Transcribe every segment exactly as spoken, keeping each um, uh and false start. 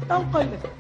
نقول لك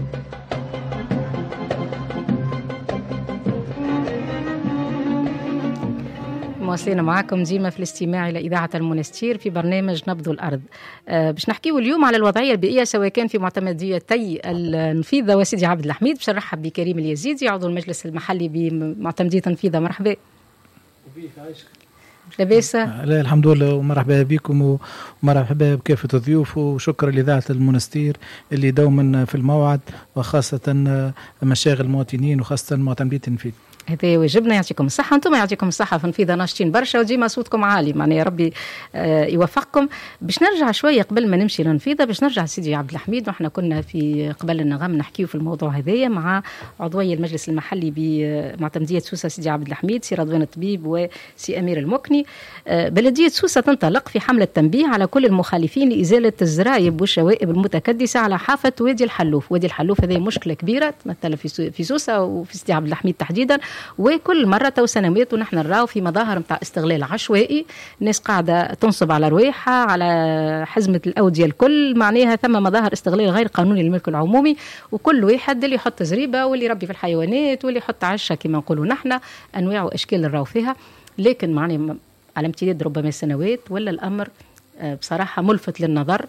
مواصلين معكم ديما في الاستماع إلى إذاعة المنستير في برنامج نبض الأرض. أه باش نحكيو اليوم على الوضعية البيئية سواء كان في معتمديتي النفيذة وسيدي عبد الحميد. باش نرحب بكريم اليزيدي عضو المجلس المحلي بمعتمدية النفيذة. مرحبا. وبيك عايشك. لاباس؟ لا الحمد لله ومرحبا بكم ومرحبا بكافة الضيوف وشكرا لإذاعة المنستير اللي دوما في الموعد وخاصة مشاغل المواطنين وخاصة معتمدية النفيذة. هذا واجبنا. يعطيكم الصحة. أنتم يعطيكم الصحة في نفيذة ناشطين برشا وديما صوتكم عالي معناها ربي آه يوفقكم. باش نرجع شوية قبل ما نمشي لنفيذة باش نرجع سيدي عبد الحميد. ونحن كنا في قبل النغم نحكيو في الموضوع هذايا مع عضوي المجلس المحلي بمعتمدية سوسة سيدي عبد الحميد سي رضوان الطبيب وسي أمير المكني. آه بلدية سوسة تنطلق في حملة تنبيه على كل المخالفين لإزالة الزرايب والشوائب المتكدسة على حافة وادي الحلوف. وادي الحلوف هذه مشكلة كبيرة تمثل في في سوسة وفي سيدي عبد الحميد تحديدا. وكل مرة تو سنوات ونحن نراو في مظاهر متاع استغلال عشوائي. الناس قاعدة تنصب على رواحها على حزمة الأودية الكل معناها ثم مظاهر استغلال غير قانوني للملك العمومي. وكل واحد اللي يحط زريبة واللي يربي في الحيوانات واللي يحط عشة كما نقولوا نحن أنواع وأشكال نراو فيها. لكن معناها على امتداد ربما سنوات ولا الأمر بصراحة ملفت للنظر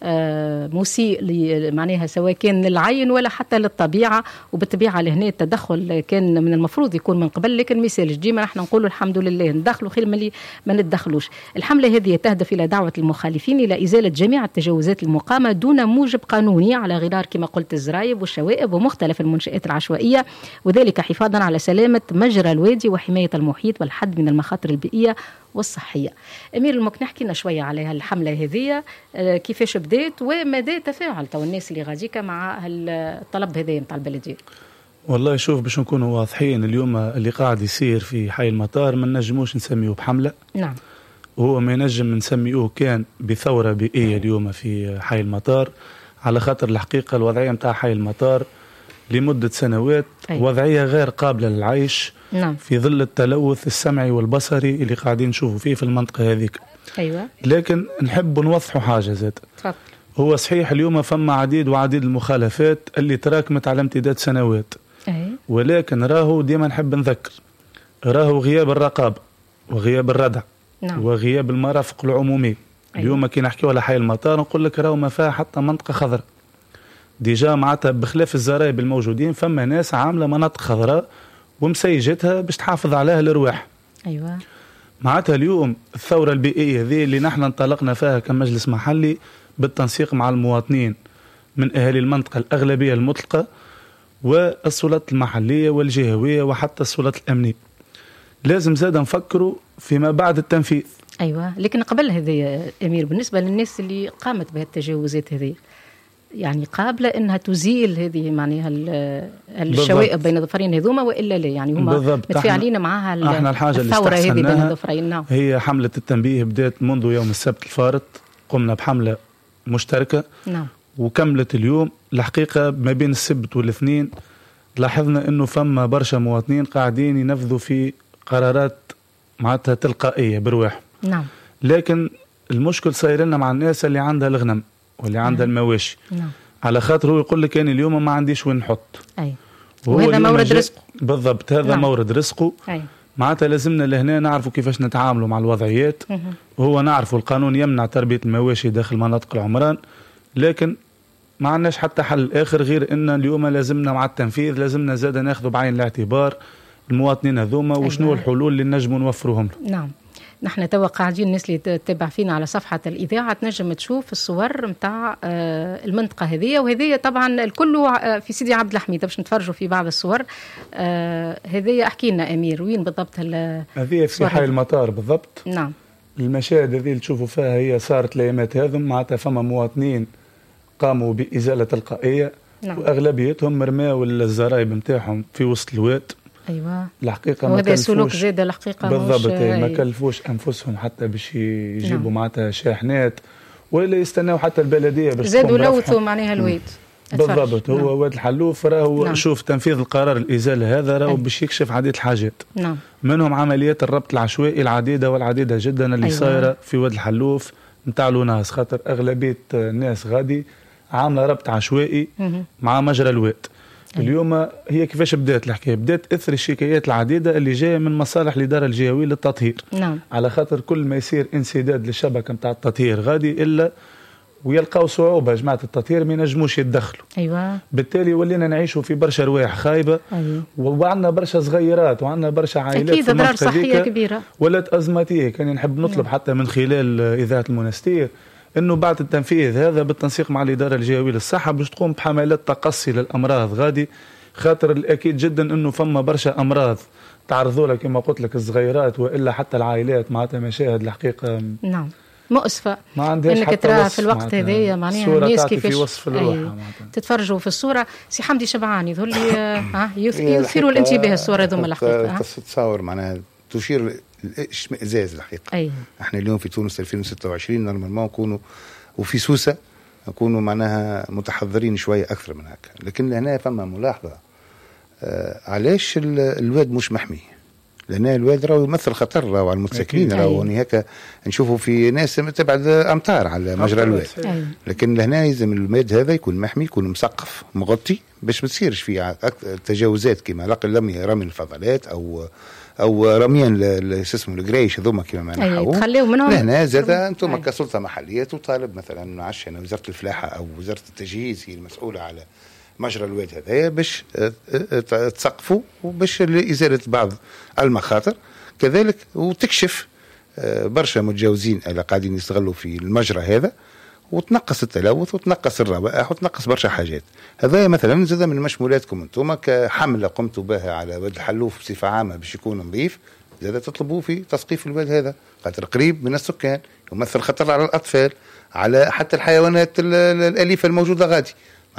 مسيء معناها سواء كان للعين ولا حتى للطبيعة. وبالطبيعة لهنا التدخل كان من المفروض يكون من قبل لكن مثال ديما نحن نقولوا الحمد لله ندخلوا خير من اللي ما ندخلوش. الحملة هذه تهدف إلى دعوة المخالفين إلى إزالة جميع التجاوزات المقامة دون موجب قانوني على غرار كما قلت الزرايب والشوائب ومختلف المنشآت العشوائية وذلك حفاظا على سلامة مجرى الوادي وحماية المحيط والحد من المخاطر البيئية والصحية. أمير المكني نحكي لنا شوية على الحملة هذه كيفاش بدات ومدى تفاعل تو الناس اللي غاديك مع الطلب هذا نتاع البلدية. والله شوف باش نكونوا واضحين اليوم اللي قاعد يصير في حي المطار ما نجموش نسميه بحملة. نعم. وهو ما ينجم نسميه كان بثورة بيئية اليوم في حي المطار على خاطر الحقيقة الوضعية نتاع حي المطار لمدة سنوات أيوة. وضعية غير قابلة للعيش. نعم. في ظل التلوث السمعي والبصري اللي قاعدين نشوفوا فيه في المنطقة هذيك. أيوة. لكن نحب نوضحوا حاجة ذات. تفضل. هو صحيح اليوم فما عديد وعديد المخالفات اللي تراكمت على امتداد سنوات. أي. ولكن راهو ديما نحب نذكر راهو غياب الرقابة وغياب الردع. نعم. وغياب المرافق العمومية. أيوة. اليوم كي نحكيو على حي المطار نقول لك راهو ما فيها حتى منطقة خضراء. ديجا معناتها بخلاف الزرايب الموجودين فما ناس عاملة مناطق خضراء ومسيجتها باش تحافظ عليها الارواح. ايوه. معناتها اليوم الثوره البيئيه ذي اللي نحن انطلقنا فيها كمجلس محلي بالتنسيق مع المواطنين من اهالي المنطقه الاغلبيه المطلقه والسلطات المحليه والجهويه وحتى السلطات الامنيه. لازم زاد نفكروا فيما بعد التنفيذ. ايوه. لكن قبل هذه امير بالنسبه للناس اللي قامت بهذه التجاوزات هذه يعني قابلة أنها تزيل هذه معناها الشوائب بين الظفرين هذوما وإلا لا يعني هم متفاعلين معها احنا الحاجة الثورة هذه بين الظفرين. نعم. هي حملة التنبيه بدأت منذ يوم السبت الفارط قمنا بحملة مشتركة. نعم. وكملت اليوم الحقيقة ما بين السبت والاثنين لاحظنا أنه فما برشا مواطنين قاعدين ينفذوا في قرارات معناتها تلقائية برواح. نعم. لكن المشكل صاير لنا مع الناس اللي عندها الغنم واللي عندها المواشي. نعم. على خاطر هو يقول لك أنا اليوم ما عنديش وين نحط. أي. وهذا مورد رزقه. بالضبط هذا. نعم. مورد رزقه. أي. معناتها لازمنا لهنا نعرفوا كيفاش نتعاملوا مع الوضعيات. مه. وهو نعرفوا القانون يمنع تربية المواشي داخل مناطق العمران لكن ما عندناش حتى حل آخر غير أن اليوم لازمنا مع التنفيذ لازمنا زاد ناخذ بعين الاعتبار المواطنين هذوما. أيوة. وشنو الحلول اللي نجموا نوفروهم له. نعم. نحن توا قاعدين الناس اللي تتابع فينا على صفحة الإذاعة تنجم تشوف الصور متاع المنطقة هذه وهذه طبعا الكل في سيدي عبد الحميد باش نتفرجوا في بعض الصور. هذه احكي لنا أمير وين بالضبط هذه في حي المطار بالضبط. نعم. المشاهد هذه اللي تشوفوا فيها هي صارت الايامات هذم معناتها فما مواطنين قاموا بإزالة تلقائية. نعم. وأغلبيتهم مرماوا الزرايب نتاعهم في وسط الواد. ايوه. الحقيقه وهذا سلوك زاد الحقيقه بالضبط. ما كلفوش انفسهم حتى باش يجيبوا. نعم. معناتها شاحنات ولا يستناو حتى البلديه باش زادوا لوثوا معناها الواد. بالضبط. هو. نعم. واد الحلوف راهو. نعم. شوف تنفيذ القرار الازاله هذا راهو باش يكشف عديد الحاجات. نعم. منهم عمليات الربط العشوائي العديده والعديده جدا اللي. أيوة. صايره في واد الحلوف نتاع لوناس خاطر اغلبيه الناس غادي عامله ربط عشوائي مع مجرى الواد. اليوم هي كيفاش بدات الحكايه؟ بدات اثر الشكايات العديده اللي جايه من مصالح الاداره الجهويه للتطهير. نعم. على خاطر كل ما يصير انسداد للشبكه نتاع التطهير غادي الا ويلقاو صعوبه جماعه التطهير ما ينجموش يتدخلوا. ايوه. بالتالي ولينا نعيشوا في برشا رواح خايبه. أيوة. وعندنا برشا صغيرات وعندنا برشا عائلات اكيد اضرار صحيه كبيره ولات ازماتيه. كان نحب نطلب نعم. حتى من خلال اذاعه المنستير انه بعد التنفيذ هذا بالتنسيق مع الاداره الجهويه للصحه باش تقوم بحملات تقصي للامراض غادي، خاطر الاكيد جدا انه فما برشا امراض تعرضوا لها كما قلت لك الصغيرات والا حتى العائلات معناتها مشاهد الحقيقه نعم مؤسفه ما عندهاش انك تراها في الوقت هذايا معناها الناس كيفاش وصف الروح تتفرجوا في الصوره. سي حمدي شبعان يظهر لي ها يثيروا الانتباه الصوره هذوما الحقيقه تصور معناها تشير الاشمئزاز الحقيقه. أيه. احنا اليوم في تونس ألفين وستة وعشرين نورمالمون نكونوا وفي سوسه نكونوا معناها متحضرين شويه اكثر من هكا، لكن هنا فما ملاحظه آه علاش الواد مش محمي؟ لأن الواد راهو يمثل خطر راهو على المتساكنين، راهو هكا نشوفوا في ناس تبعد أمتار على مجرى الواد، لكن لهنا لازم الواد هذا يكون محمي، يكون مسقف مغطي باش ما تصيرش فيه تجاوزات كما لقل رمي رمي الفضلات أو أو رميان اسمه القريش هذوما كما ما نحكوا. تخليو منهم. لهنا زاد أنتم كسلطة محلية تطالب مثلا عشان وزارة الفلاحة أو وزارة التجهيز هي المسؤولة على مجرى الواد هذايا باش تسقفوا وباش لإزالة بعض المخاطر كذلك، وتكشف برشا متجاوزين اللي قاعدين يستغلوا في المجرى هذا وتنقص التلوث وتنقص الروائح وتنقص برشا حاجات. هذا مثلا زاد من مشمولاتكم انتم كحملة قمتوا بها على واد الحلوف بصفة عامة باش يكون نظيف، زاد تطلبوا في تسقيف الواد هذا خاطر قريب من السكان، يمثل خطر على الأطفال على حتى الحيوانات الأليفة الموجودة غادي،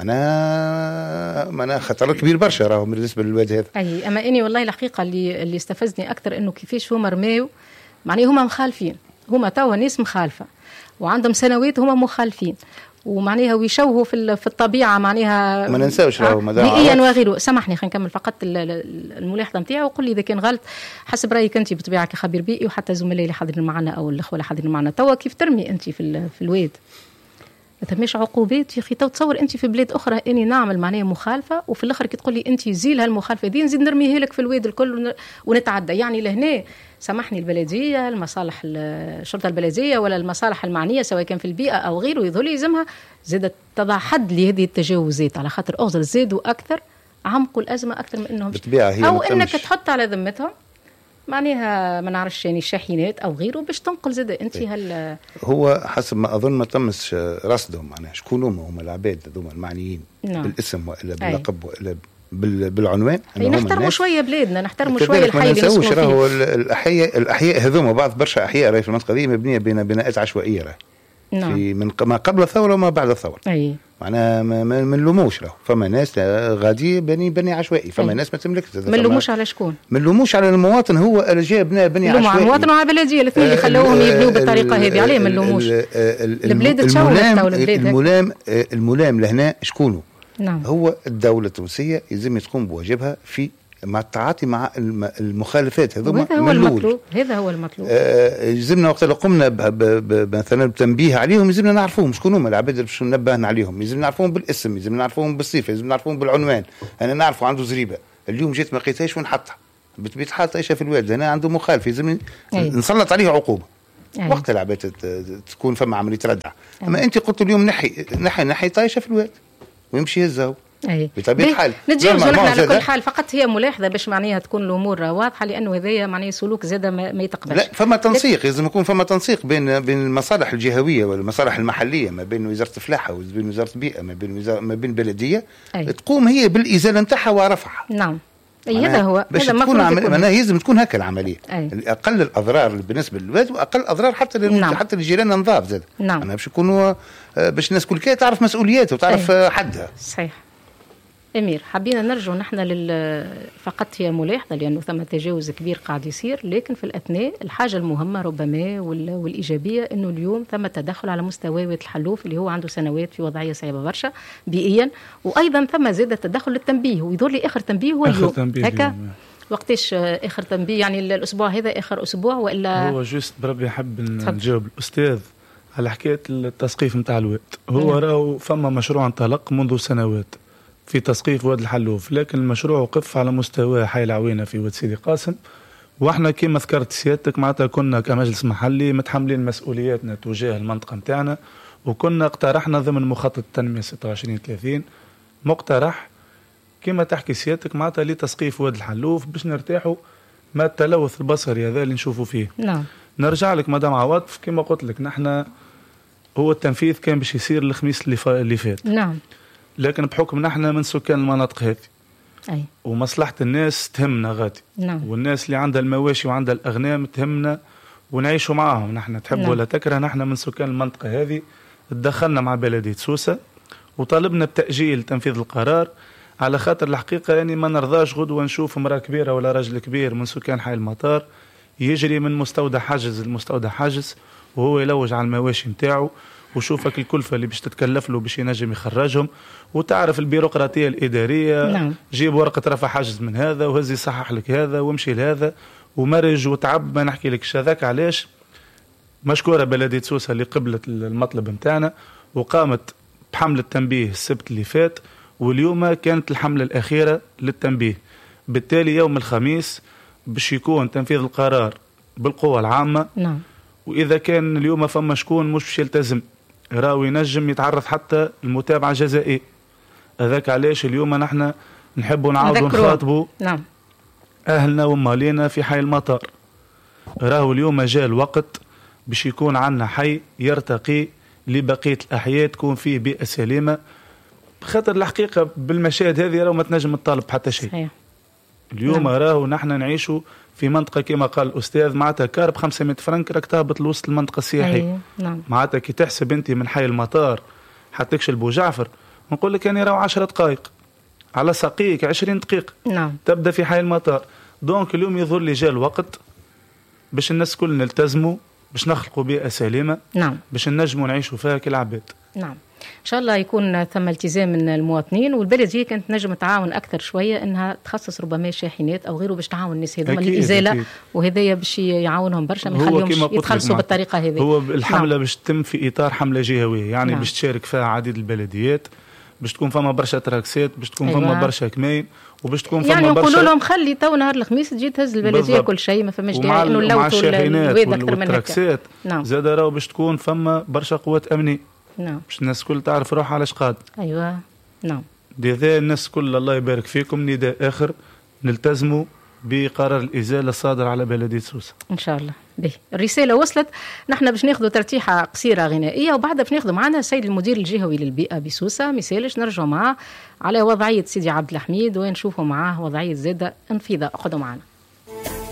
معناها معناها خطر كبير برشا راهو بالنسبه للواد هذا. اي اما اني والله الحقيقه اللي اللي استفزني اكثر انه كيفاش هما رماو، معناها هما مخالفين، هما توا ناس مخالفه وعندهم سنوات هما مخالفين ومعناها ويشوهوا في في الطبيعه معناها ما ننساوش راهو بيئيا وغيره. سامحني خلينا نكمل فقط الملاحظه نتاعي وقول لي اذا كان غلط حسب رايك انت بطبيعه كخبير بيئي وحتى زملائي اللي حاضرين معنا او الاخوه اللي حاضرين معنا توا كيف ترمي انت في في الواد ما ثماش عقوبات يا اخي. تو تصور انت في بلاد اخرى اني نعمل معناها مخالفه وفي الاخر كي تقول لي انت زيل هالمخالفه دي نزيد نرميها لك في الواد الكل ونتعدى. يعني لهنا سامحني البلديه المصالح الشرطه البلديه ولا المصالح المعنيه سواء كان في البيئه او غيره يظل يلزمها زادت تضع حد لهذه التجاوزات على خاطر اغزر زادوا اكثر عمقوا الازمه اكثر من انهم او انك تحط على ذمتهم معناها ما نعرفش يعني الشاحنات او غيره باش تنقل زاد انت هل هو حسب ما اظن ما تمش رصدهم معناها شكون هما هما العباد هذوما المعنيين نعم. بالاسم والا باللقب والا بالعنوان نحترموا شويه بلادنا نحترموا شويه الحي اللي نسكنوا فيه. راهو الاحياء الاحياء هذوما بعض برشا احياء راهي في المنطقه دي مبنيه بين بناءات عشوائيه راهي نعم. في من ما قبل الثوره وما بعد الثوره اي معناها ما نلوموش راهو فما ناس غادي بني بني عشوائي فما أي. ناس ما تملكش ما نلوموش على شكون ما نلوموش على المواطن هو اللي جا بنى بني عشوائي على المواطن وعلى البلديه الاثنين اللي خلوهم يبنوا بالطريقه هذه عليه ما نلوموش البلاد تشوهت ولا البلاد الملام الملام لهنا شكونه نعم. هو الدوله التونسيه يلزم تقوم بواجبها في مع التعاطي مع المخالفات هذوما هذا هو المطلوب هذا هو المطلوب آه يلزمنا وقت اللي قمنا مثلا بتنبيه عليهم يلزمنا نعرفوهم شكون هما العباد اللي باش ننبهنا عليهم يلزمنا نعرفوهم بالاسم يلزمنا نعرفوهم بالصفه يلزمنا نعرفوهم بالعنوان. انا نعرفوا عنده زريبه اليوم جيت ما لقيتهاش وين حطها بتبيت حاطه ايش في الواد هنا عنده مخالف يلزمني نسلط عليه عقوبه أي. وقت العباد تكون فما عمليه ردع أي. اما انت قلت اليوم نحي نحي نحي طايشه في الواد ويمشي يهزه اي بطبيعه الحال نتجاوز نحن على كل حال فقط هي ملاحظه باش معناها تكون الامور واضحه لانه هذايا معناها سلوك زاده ما, ما يتقبلش. لا فما تنسيق لازم يكون فما تنسيق بين بين المصالح الجهويه والمصالح المحليه ما بين وزاره الفلاحه وما بين وزاره البيئه ما بين وزاره ما بين البلديه تقوم هي بالازاله نتاعها ورفعها نعم اي هذا هو باش هذا تكون عمل... معناها لازم تكون هكا العمليه أي. اقل الاضرار بالنسبه للواد واقل الاضرار حتى لل... نعم. حتى للجيران نظاف زاد نعم انا باش يكونوا باش الناس كل كي تعرف مسؤولياتها وتعرف أي. حدها صحيح. أمير حبينا نرجع نحن لل فقط هي ملاحظة لأنه ثم تجاوز كبير قاعد يصير لكن في الأثناء الحاجة المهمة ربما والإيجابية أنه اليوم ثم تدخل على مستوى واد الحلوف اللي هو عنده سنوات في وضعية صعبة برشا بيئيا وأيضا ثم زاد تدخل للتنبيه ويدور لي آخر تنبيه هو اليوم هكا وقتاش آخر تنبيه يعني الأسبوع هذا آخر أسبوع وإلا هو جست بربي حب نجاوب الأستاذ على حكاية التسقيف متاع الواد. هو راهو فما مشروع انطلق منذ سنوات في تسقيف واد الحلوف، لكن المشروع وقف على مستوى حي العوينة في واد سيدي قاسم. واحنا كما ذكرت سيادتك معناتها كنا كمجلس محلي متحملين مسؤولياتنا تجاه المنطقة متاعنا، وكنا اقترحنا ضمن مخطط التنمية ستة وعشرين ثلاثين مقترح كما تحكي سيادتك معناتها لتسقيف واد الحلوف باش نرتاحوا ما التلوث البصري هذا اللي نشوفوا فيه. نعم. نرجع لك مدام عواطف، كما قلت لك نحن هو التنفيذ كان باش يصير الخميس اللي, فا... اللي فات. نعم. لكن بحكم نحن من سكان المناطق هذه أي. ومصلحة الناس تهمنا غادي. نعم. والناس اللي عندها المواشي وعندها الأغنام تهمنا ونعيشوا معاهم. نحن تحب نعم. ولا تكره نحن من سكان المنطقة هذه تدخلنا مع بلدية سوسة وطالبنا بتأجيل تنفيذ القرار، على خاطر الحقيقة يعني ما نرضاش غدوة نشوف امرأة كبيرة ولا رجل كبير من سكان حي المطار يجري من مستودع حاجز لمستودع حاجز وهو يلوج على المواشي متاعه، وشوفك الكلفة اللي باش تتكلف له باش ينجم يخرجهم، وتعرف البيروقراطية الإدارية. نعم. جيب ورقة رفع حاجز من هذا وهز يصحح لك هذا وامشي لهذا ومرج وتعب ما نحكي لك هذاك. علاش مشكورة بلدية سوسة اللي قبلت المطلب متاعنا وقامت بحملة تنبيه السبت اللي فات، واليوم كانت الحملة الأخيرة للتنبيه. بالتالي يوم الخميس باش يكون تنفيذ القرار بالقوة العامة. نعم. وإذا كان اليوم فما شكون مش باش يلتزم راهو ينجم يتعرض حتى المتابعة الجزائية. هذاك علاش اليوم نحن نحبوا نعاودوا نخاطبوا نعم. أهلنا ومالينا في حي المطار. راهو اليوم جاء الوقت باش يكون عندنا حي يرتقي لبقية الأحياء تكون فيه بيئة سليمة، خاطر الحقيقة بالمشاهد هذه راهو ما تنجم تطالب حتى شيء. صحيح. اليوم نعم. راهو نحن نعيشوا في منطقة كما قال الأستاذ معناتها كارب خمسمائة فرنك راك تهبط لوسط المنطقة السياحية. أيه. نعم. معناتها كي تحسب أنت من حي المطار حتى تكشل بو جعفر نقول لك يعني راهو عشرة دقائق على ساقيك عشرين دقيقة. نعم. تبدأ في حي المطار. دونك اليوم يظهر لي جاء الوقت باش الناس كل نلتزموا باش نخلقوا بيئة سليمة. نعم. باش ننجموا نعيشوا فيها كالعباد. نعم. إن شاء الله يكون ثم التزام من المواطنين، والبلدية كانت نجم تعاون أكثر شوية إنها تخصص ربما شاحنات أو غيره باش تعاون الناس هذوما الإزالة، وهذايا باش يعاونهم برشا ما يخليهمش يتخلصوا بالطريقة هذه. هو الحملة نعم. باش تتم في إطار حملة جهوية، يعني نعم. باش تشارك فيها عديد البلديات، باش تكون فما برشا تراكسات، باش تكون أيوة. فما برشا كمين، وباش تكون فما يعني برشا يعني نقولوا لهم خلي تو نهار الخميس تجي تهز البلدية كل شيء، ما فماش داعي إنه نلوثوا الواد أكثر من هكا. نعم. زاد راهو باش تكون فما برشا قوات أمنية. نعم. باش الناس الكل تعرف روحها علاش قاد. ايوه. نعم. لذا الناس كل الله يبارك فيكم نداء اخر نلتزموا بقرار الازاله الصادر على بلديه سوسه. ان شاء الله. به الرساله وصلت. نحن باش ناخذوا ترتيحه قصيره غنائيه وبعدها باش ناخذوا معنا السيد المدير الجهوي للبيئه بسوسه، مثالش نرجعوا معاه على وضعيه سيدي عبد الحميد ونشوفوا معاه وضعيه زاده انفيذه. اقعدوا معنا.